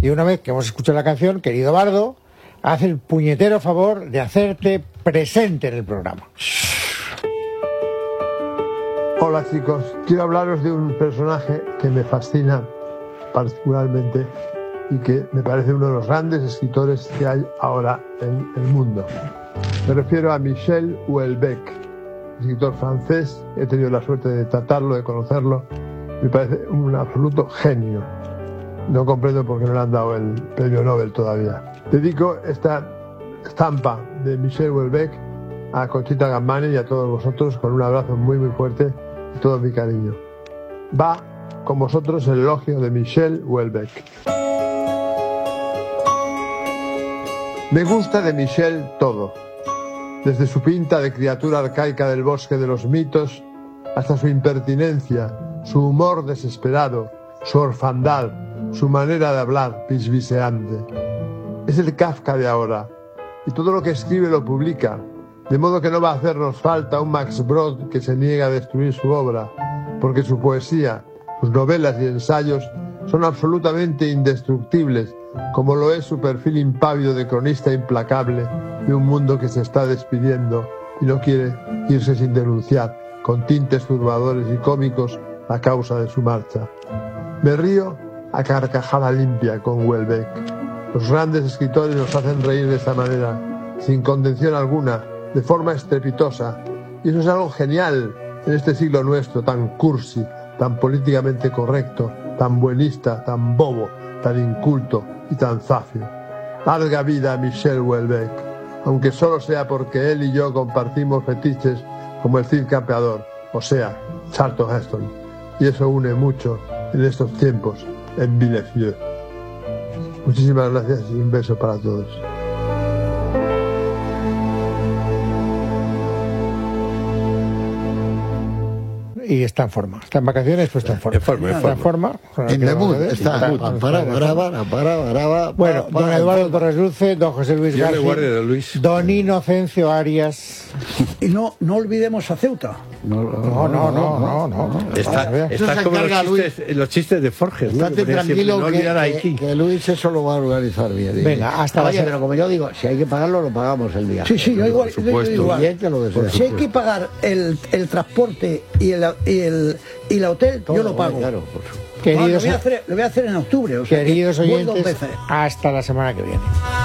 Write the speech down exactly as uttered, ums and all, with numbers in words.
Y una vez que hemos escuchado la canción, querido Bardo, haz el puñetero favor de hacerte presente en el programa. Hola chicos, quiero hablaros de un personaje que me fascina particularmente y que me parece uno de los grandes escritores que hay ahora en el mundo. Me refiero a Michel Houellebecq, escritor francés. He tenido la suerte de tratarlo, de conocerlo. Me parece un absoluto genio. No comprendo por qué no le han dado el premio Nobel todavía. Dedico esta estampa de Michel Houellebecq a Conchita Gammani y a todos vosotros con un abrazo muy muy fuerte y todo mi cariño. Va con vosotros el elogio de Michel Houellebecq. Me gusta de Michel todo, desde su pinta de criatura arcaica del bosque de los mitos hasta su impertinencia, su humor desesperado, su orfandad, su manera de hablar bisbiseante. Es el Kafka de ahora, y todo lo que escribe lo publica, de modo que no va a hacernos falta un Max Brod que se niega a destruir su obra, porque su poesía, sus novelas y ensayos son absolutamente indestructibles, como lo es su perfil impávido de cronista implacable de un mundo que se está despidiendo y no quiere irse sin denunciar, con tintes turbadores y cómicos, la causa de su marcha. Me río a carcajada limpia con Houellebecq. Los grandes escritores nos hacen reír de esta manera, sin contención alguna, de forma estrepitosa, y eso es algo genial en este siglo nuestro, tan cursi, tan políticamente correcto, tan buenista, tan bobo, tan inculto y tan zafio. Larga vida a Michel Houellebecq, aunque solo sea porque él y yo compartimos fetiches como el Cid Campeador, o sea, Charlton Heston, y eso une mucho en estos tiempos en Villefranche. Muchísimas gracias y un beso para todos. Y está en forma. Está en vacaciones, pues está en forma. En forma, en está en forma. En the mood, está. Para, para, para, para, para. Bueno, don Eduardo Torres Dulce, don José Luis Yo le García, guarde, don Luis. don Inocencio Arias. Y no, no olvidemos a Ceuta. No, no, no, no, no. Está, está como los chistes, los chistes de Forges. Estate tranquilo no que, que, que, que Luis eso lo va a organizar bien. Venga, hasta la Oye, semana. pero como yo digo, si hay que pagarlo, lo pagamos el viaje. Sí, sí, yo igual. Por supuesto. Yo igual. Bien que lo desea. Si hay que pagar el, el transporte y el, y el, y el hotel, Todo, yo lo pago. Claro, por supuesto. No, lo, Queridos, voy a hacer, lo voy a hacer en octubre. O sea, queridos que voy dos oyentes, veces. hasta la semana que viene.